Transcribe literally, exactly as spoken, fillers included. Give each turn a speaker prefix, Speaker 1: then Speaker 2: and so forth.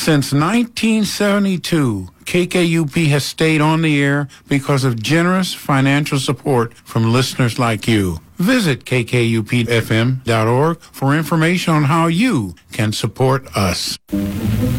Speaker 1: Since nineteen seventy-two, K K U P has stayed on the air because of generous financial support from listeners like you. Visit K K U P F M dot org for information on how you can support us.